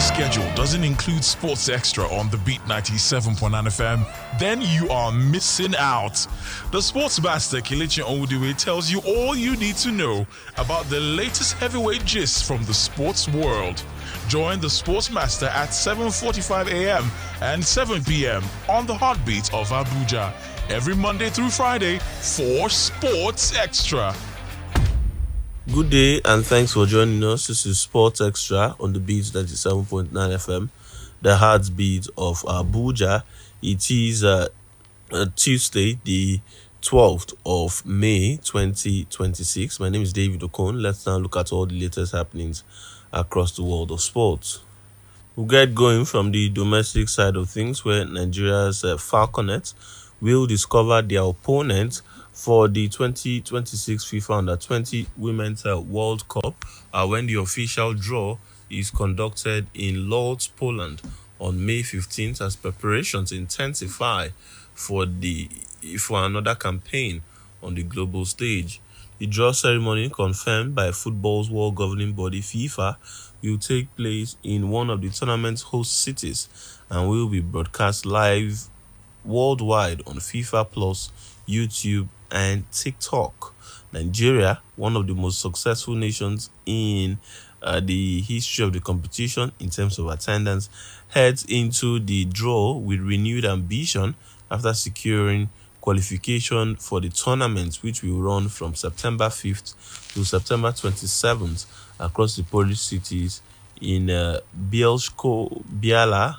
schedule doesn't include Sports Extra on the Beat 97.9 FM, then you are missing out. The Sports Master Kelechi Onwudiwe tells you all you need to know about the latest heavyweight gist from the sports world. Join the Sports Master at 7:45 a.m. and 7 p.m. on the Heartbeat of Abuja every Monday through Friday for Sports Extra. Good day and thanks for joining us. This is Sports Extra on the Beat 97.9 FM, the Heartbeat of Abuja. It is Tuesday, the 12th of May 2026. My name is David Okon. Let's now look at all the latest happenings across the world of sports. We'll get going from the domestic side of things, where Nigeria's Falconets will discover their opponent for the 2026 FIFA Under-20 Women's World Cup when the official draw is conducted in Lodz, Poland on May 15th as preparations intensify for another campaign on the global stage. The draw ceremony, confirmed by football's world governing body FIFA, will take place in one of the tournament's host cities and will be broadcast live worldwide on FIFA Plus, YouTube, and TikTok. Nigeria, one of the most successful nations in the history of the competition in terms of attendance, heads into the draw with renewed ambition after securing qualification for the tournament, which will run from September 5th to September 27th across the Polish cities in Bielsko-Biała,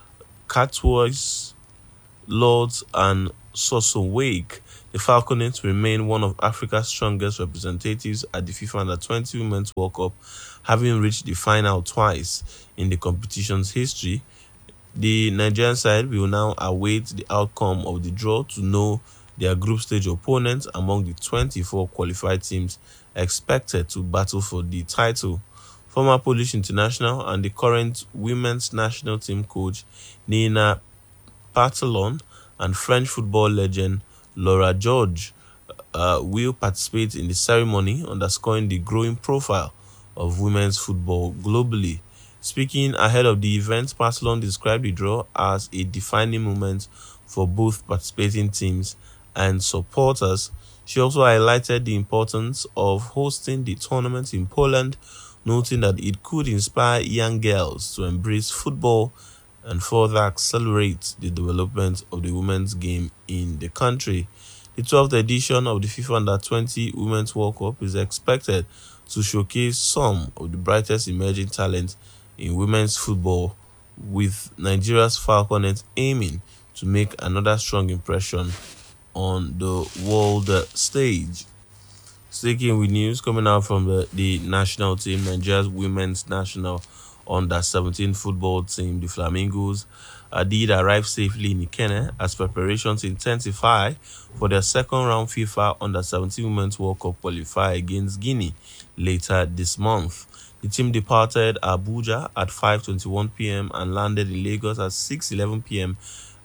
Katowice, Lodz, and Sosnowiec. The Falconets remain one of Africa's strongest representatives at the FIFA Under-20 Women's World Cup, having reached the final twice in the competition's history. The Nigerian side will now await the outcome of the draw to know their group stage opponents among the 24 qualified teams expected to battle for the title. Former Polish international and the current women's national team coach Nina Patalon and French football legend Laura George will participate in the ceremony, underscoring the growing profile of women's football globally. Speaking ahead of the event, Patalon described the draw as a defining moment for both participating teams and supporters. She also highlighted the importance of hosting the tournament in Poland, noting that it could inspire young girls to embrace football and further accelerate the development of the women's game in the country. The 12th edition of the FIFA Under-20 Women's World Cup is expected to showcase some of the brightest emerging talent in women's football, with Nigeria's Falconets aiming to make another strong impression on the world stage. Sticking with news coming out from the national team, Nigeria's women's national Under-17 football team, the Flamingos, did arrive safely in Ikenne as preparations intensify for their second-round FIFA Under-17 Women's World Cup qualifier against Guinea later this month. The team departed Abuja at 5:21 p.m. and landed in Lagos at 6:11 p.m.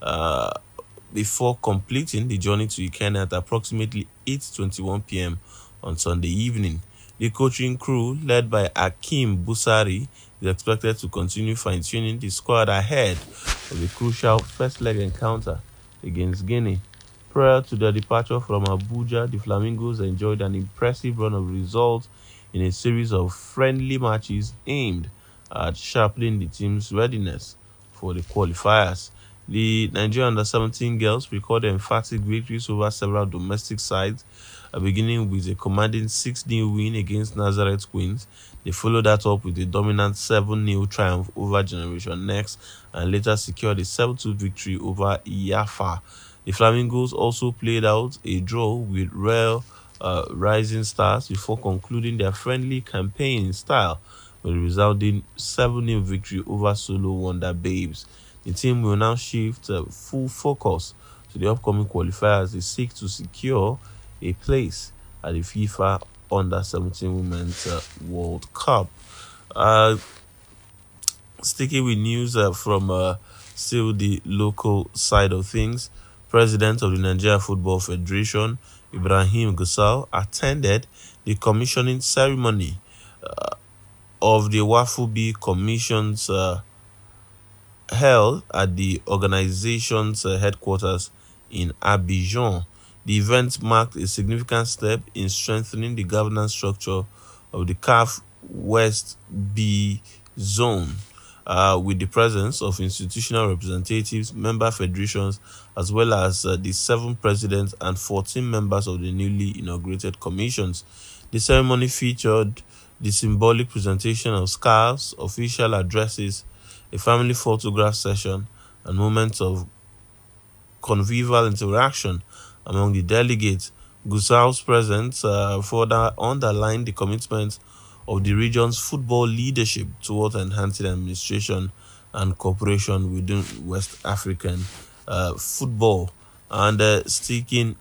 Before completing the journey to Ikenne at approximately 8:21 p.m. on Sunday evening. The coaching crew, led by Akeem Busari, is expected to continue fine-tuning the squad ahead of the crucial first-leg encounter against Guinea. Prior to their departure from Abuja, the Flamingos enjoyed an impressive run of results in a series of friendly matches aimed at sharpening the team's readiness for the qualifiers. The Nigerian Under-17 girls recorded emphatic victories over several domestic sides, beginning with a commanding 6-0 win against Nazareth Queens. They followed that up with a dominant 7-0 triumph over Generation Next and later secured a 7-2 victory over Yafa. The Flamingos also played out a draw with Real Rising Stars before concluding their friendly campaign in style with a resounding 7-0 victory over Solo Wonder Babes. The team will now shift full focus to the upcoming qualifiers as they seek to secure a place at the FIFA Under-17 Women's World Cup. Sticking with news from still the local side of things, President of the Nigeria Football Federation, Ibrahim Gusau, attended the commissioning ceremony of the WAFUB Commission's held at the organization's headquarters in Abidjan. The event marked a significant step in strengthening the governance structure of the CAF West B zone, with the presence of institutional representatives, member federations, as well as the 7 presidents and 14 members of the newly inaugurated commissions. The ceremony featured the symbolic presentation of scarves, official addresses, a family photograph session, and moments of convivial interaction among the delegates. Gusao's presence further underlined the commitment of the region's football leadership towards enhancing administration and cooperation within West African football. And sticking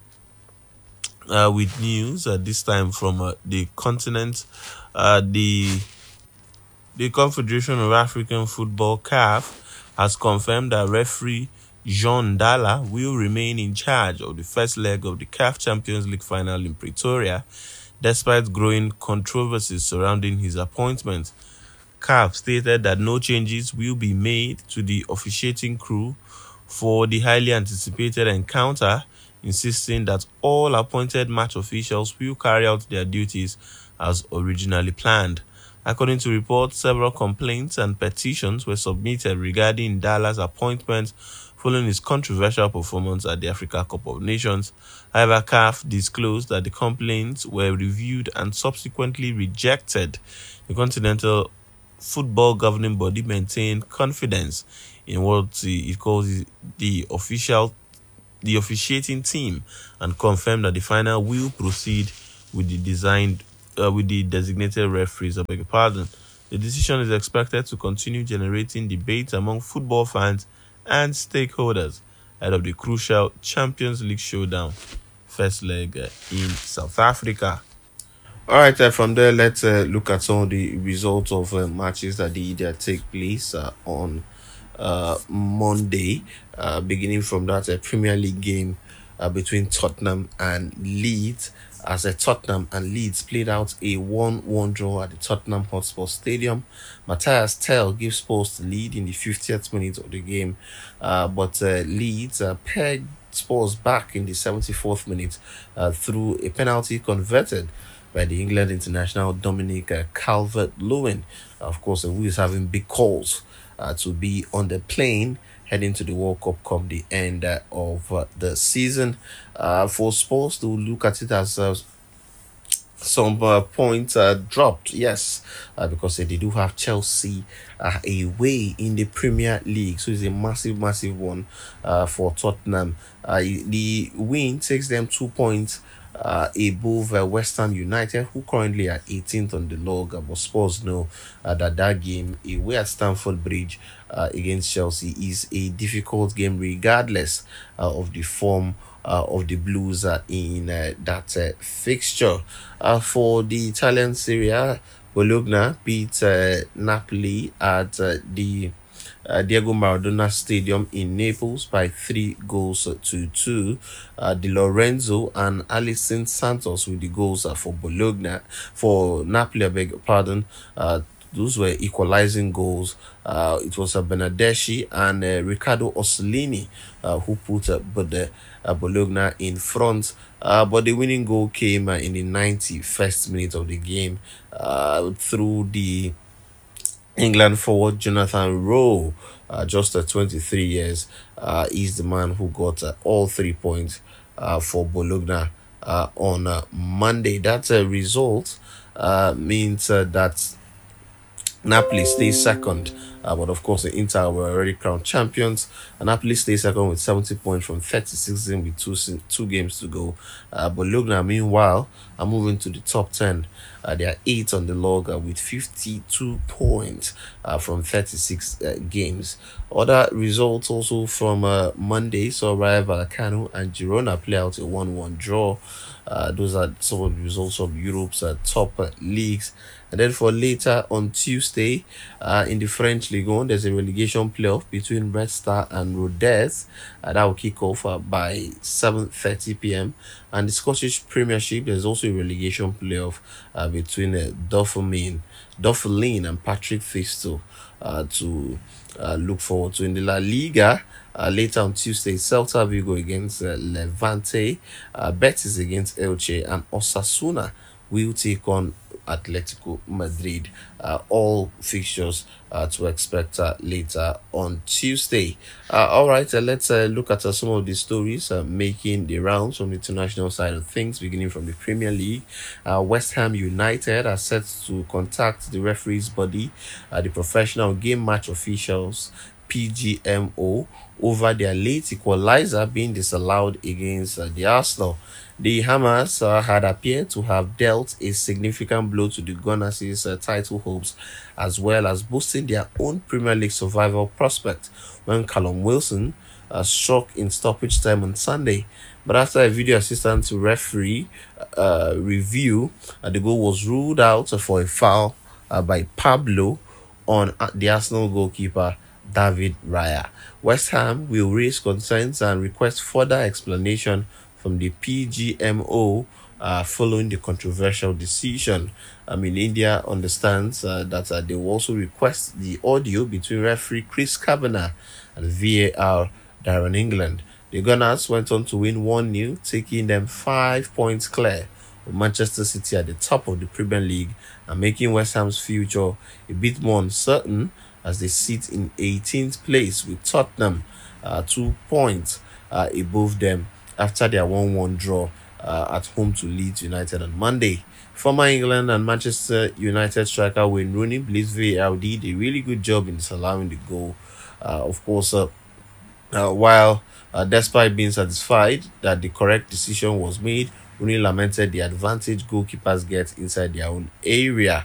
with news this time from the continent, the Confederation of African Football (CAF) has confirmed that referee Jean Dalla will remain in charge of the first leg of the CAF Champions League final in Pretoria, despite growing controversies surrounding his appointment. CAF stated that no changes will be made to the officiating crew for the highly anticipated encounter, insisting that all appointed match officials will carry out their duties as originally planned. According to reports, several complaints and petitions were submitted regarding Dalla's appointment following his controversial performance at the Africa Cup of Nations. However, CAF disclosed that the complaints were reviewed and subsequently rejected. The Continental Football Governing Body maintained confidence in what it calls the officiating team and confirmed that the final will proceed with the designated referees. I beg your pardon. The decision is expected to continue generating debate among football fans and stakeholders ahead of the crucial Champions League showdown first leg in South Africa. All right, from there, let's look at some of the results of matches that did take place on Monday, beginning from that Premier League game between Tottenham and Leeds, as Tottenham and Leeds played out a 1-1 draw at the Tottenham Hotspur Stadium. Matthias Tel gives Spurs the lead in the 50th minute of the game, but Leeds pegged Spurs back in the 74th minute through a penalty converted by the England international Dominic Calvert-Lewin, of course, who is having big calls to be on the plane heading to the World Cup come the end of the season. For Spurs to look at it as some points dropped, yes, because they do have Chelsea away in the Premier League, so it's a massive one for Tottenham. The win takes them 2 points above West Ham United, who currently are 18th on the log. But Spurs know that game away at Stamford Bridge against Chelsea is a difficult game, regardless of the form of the Blues in that fixture. For the Italian Serie A, Bologna beat Napoli at the Diego Maradona Stadium in Naples by 3-2. Di Lorenzo and Alisson Santos with the goals for Bologna. For Napoli, I beg your pardon, those were equalizing goals. It was Bernardeschi and Riccardo Orsolini who put Bologna in front. But the winning goal came in the 91st minute of the game through the England forward Jonathan Rowe, just 23 years, is the man who got all 3 points for Bologna on Monday. That result means that Napoli stays second, but of course the Inter were already crowned champions. Napoli stays second with 70 points from 36 games with two games to go. Bologna, meanwhile, are moving to the top 10. They are 8th on the log with 52 points from 36 games. Other results also from Monday saw Rayo Vallecano and Girona play out a 1-1 draw. Those are some of the results of Europe's top leagues. And then for later on Tuesday, in the French Ligue 1, there's a relegation playoff between Red Star and Rodez. That will kick off by 7:30 p.m. And the Scottish Premiership, there's also a relegation playoff between Dufferlin and Patrick Fisto to look forward to. In the La Liga, later on Tuesday, Celta Vigo against Levante, Betis against Elche, and Osasuna will take on Atletico Madrid. All fixtures to expect later on Tuesday. All right, let's look at some of the stories making the rounds from the international side of things, beginning from the Premier League. West Ham United are set to contact the referees body, the Professional Game Match Officials, PGMO, over their late equalizer being disallowed against the Arsenal. The Hammers had appeared to have dealt a significant blow to the Gunners' title hopes, as well as boosting their own Premier League survival prospect when Callum Wilson struck in stoppage time on Sunday. But after a video assistant to referee review, the goal was ruled out for a foul by Pablo on the Arsenal goalkeeper David Raya. West Ham will raise concerns and request further explanation from the PGMO following the controversial decision. India understands that they will also request the audio between referee Chris Kavanagh and VAR Darren England. The Gunners went on to win 1-0, taking them 5 points clear of Manchester City at the top of the Premier League and making West Ham's future a bit more uncertain as they sit in 18th place with Tottenham 2 points above them after their 1-1 draw at home to Leeds United on Monday. Former England and Manchester United striker Wayne Rooney believes VAR did a really good job in disallowing the goal. While despite being satisfied that the correct decision was made, Rooney lamented the advantage goalkeepers get inside their own area.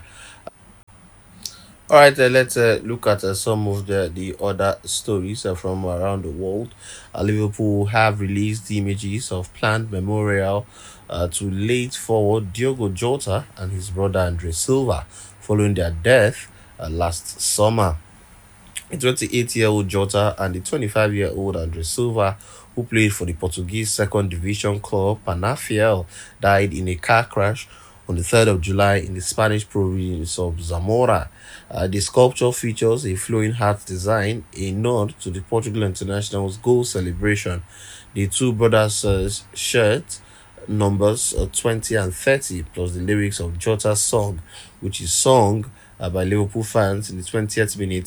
All right, let's look at some of the other stories from around the world. Liverpool have released the images of planned memorial to late forward Diogo Jota and his brother Andre Silva following their death last summer. The 28-year-old Jota and the 25-year-old Andre Silva, who played for the Portuguese second division club Penafiel, died in a car crash on the 3rd of July in the Spanish province of Zamora. The sculpture features a flowing heart design, a nod to the Portugal international's goal celebration. The two brothers' shirt numbers 20 and 30, plus the lyrics of Jota's song, which is sung by Liverpool fans in the 20th minute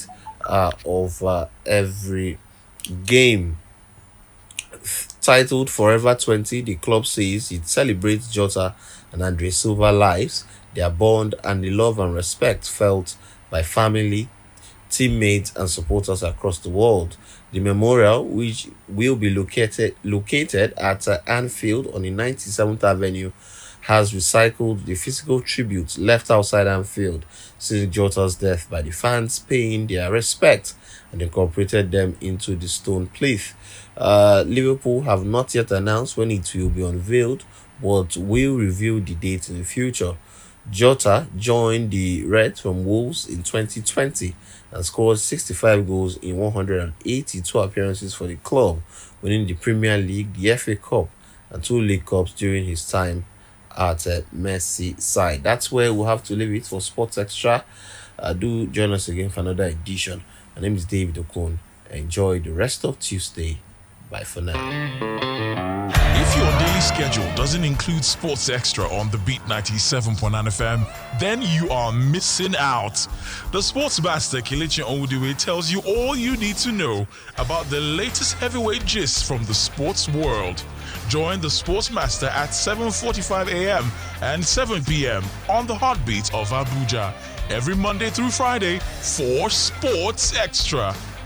of every game. Titled Forever 20, the club says it celebrates Jota and Andre Silva lives, their bond, and the love and respect felt by family, teammates, and supporters across the world. The memorial, which will be located at Anfield on the 97th Avenue, has recycled the physical tributes left outside Anfield since Jota's death by the fans, paying their respect and incorporated them into the stone plinth. Liverpool have not yet announced when it will be unveiled, but will reveal the date in the future. Jota joined the Reds from Wolves in 2020 and scored 65 goals in 182 appearances for the club, winning the Premier League, the FA Cup, and 2 League Cups during his time at Merseyside. That's where we'll have to leave it for Sports Extra. Do join us again for another edition. My name is David Okon. Enjoy the rest of Tuesday. Bye for now. If your daily schedule doesn't include Sports Extra on the Beat 97.9 FM, then you are missing out. The Sports Master Kelechi Onwudiwe tells you all you need to know about the latest heavyweight gist from the sports world. Join the Sports Master at 7:45 a.m. and 7 p.m. on the Heartbeat of Abuja every Monday through Friday for Sports Extra.